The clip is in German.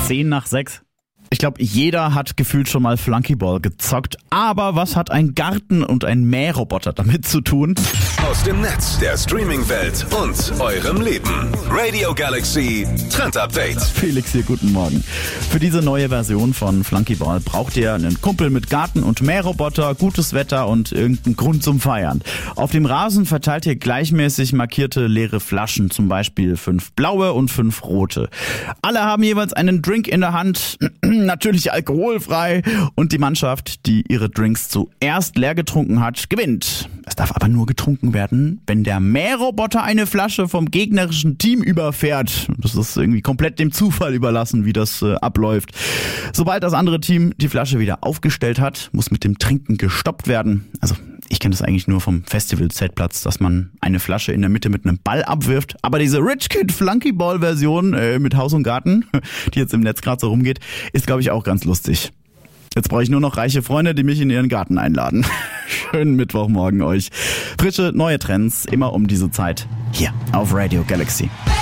10:10. Ich glaube, jeder hat gefühlt schon mal Flunkyball gezockt. Aber was hat ein Garten und ein Mähroboter damit zu tun? Aus dem Netz, der Streaming-Welt und eurem Leben. Radio Galaxy Trend Update. Felix hier, guten Morgen. Für diese neue Version von Flunkyball braucht ihr einen Kumpel mit Garten und Mähroboter, gutes Wetter und irgendeinen Grund zum Feiern. Auf dem Rasen verteilt ihr gleichmäßig markierte leere Flaschen, zum Beispiel 5 blaue und 5 rote. Alle haben jeweils einen Drink in der Hand, natürlich alkoholfrei, und die Mannschaft, die ihre Drinks zuerst leer getrunken hat, gewinnt. Es darf aber nur getrunken werden, wenn der Mähroboter eine Flasche vom gegnerischen Team überfährt. Das ist irgendwie komplett dem Zufall überlassen, wie das abläuft. Sobald das andere Team die Flasche wieder aufgestellt hat, muss mit dem Trinken gestoppt werden. Also ich kenne das eigentlich nur vom Festival-Zeltplatz, dass man eine Flasche in der Mitte mit einem Ball abwirft. Aber diese Rich Kid Flunkyball-Version mit Haus und Garten, die jetzt im Netz gerade so rumgeht, ist, glaube ich, auch ganz lustig. Jetzt brauche ich nur noch reiche Freunde, die mich in ihren Garten einladen. Schönen Mittwochmorgen euch. Frische, neue Trends, immer um diese Zeit, hier auf Radio Galaxy.